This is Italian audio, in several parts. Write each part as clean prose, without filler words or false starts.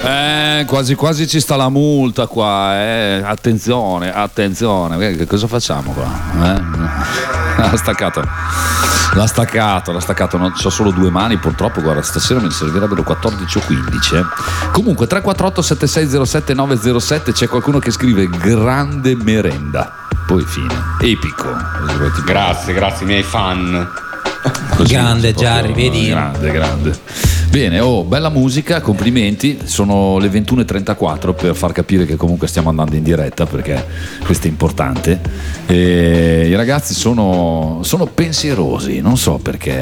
Quasi quasi ci sta la multa qua, attenzione, che cosa facciamo qua? L'ha staccato, non c'ho solo due mani purtroppo, guarda, stasera mi servirebbero 14 o 15. Comunque 348 7607 907, c'è qualcuno che scrive grande merenda, poi fine, epico. Grazie miei fan. Così, grande Giarri, vedi? Grande. Bene, bella musica, complimenti. Sono le 21:34 per far capire che comunque stiamo andando in diretta, perché questo è importante. I ragazzi sono pensierosi, non so perché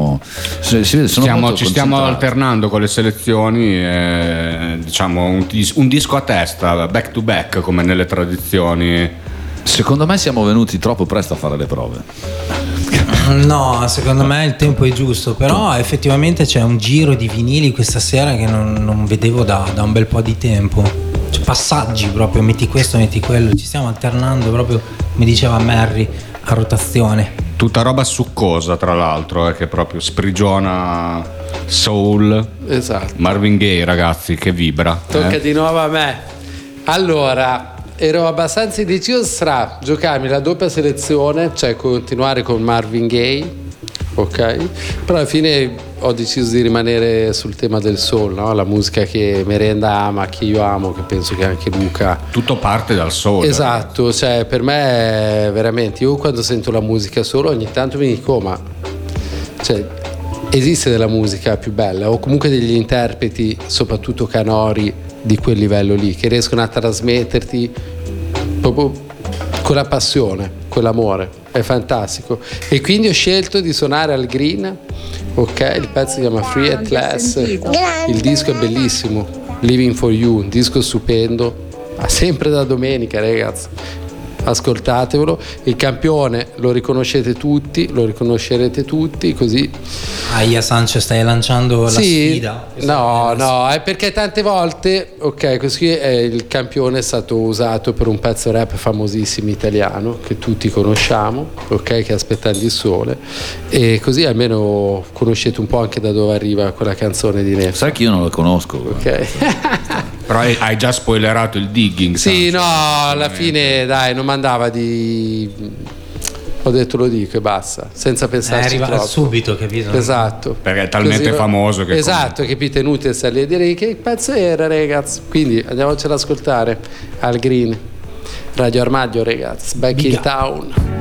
ci stiamo alternando con le selezioni, diciamo un disco a testa, back to back, come nelle tradizioni. Secondo me siamo venuti troppo presto a fare le prove. No, secondo me il tempo è giusto, però effettivamente c'è un giro di vinili questa sera che non vedevo da un bel po' di tempo. Cioè, passaggi proprio, metti questo, metti quello, ci stiamo alternando proprio, come diceva Merry, a rotazione. Tutta roba succosa, tra l'altro, che proprio sprigiona soul. Esatto. Marvin Gaye, ragazzi, che vibra. Tocca di nuovo a me. Allora, ero abbastanza indeciso tra giocarmi la doppia selezione, cioè continuare con Marvin Gaye, ok? Però alla fine ho deciso di rimanere sul tema del soul, no? La musica che Merenda ama, che io amo, che penso che anche Luca. Tutto parte dal soul. Esatto, cioè per me è veramente, io quando sento la musica solo ogni tanto mi dico, ma cioè, esiste della musica più bella, o comunque degli interpreti, soprattutto canori, di quel livello lì, che riescono a trasmetterti proprio con la passione, con l'amore, è fantastico. E quindi ho scelto di suonare al Green, ok? Il pezzo si chiama Free at Last, il disco è bellissimo, Living for You, un disco stupendo, sempre da domenica, ragazzi, ascoltatevelo. Il campione lo riconoscerete tutti, così. Aia Sancio, stai lanciando la sfida? No, è perché tante volte, ok, così il campione è stato usato per un pezzo rap famosissimo italiano che tutti conosciamo, ok, che è Aspettando il sole, e così almeno conoscete un po' anche da dove arriva quella canzone di Neffa. Sai che io non la conosco, ok. Però hai già spoilerato il digging. Sì, no, alla fine dai, non mandava di... Ho detto lo dico e basta, senza pensarci arriva troppo. Subito, capito? Esatto. Perché è talmente famoso che... Esatto, capite, inutile stare lì a dire che pezzo era, ragazzi. Quindi andiamocelo ad ascoltare al Green. Radio Armadio, ragazzi, back in town.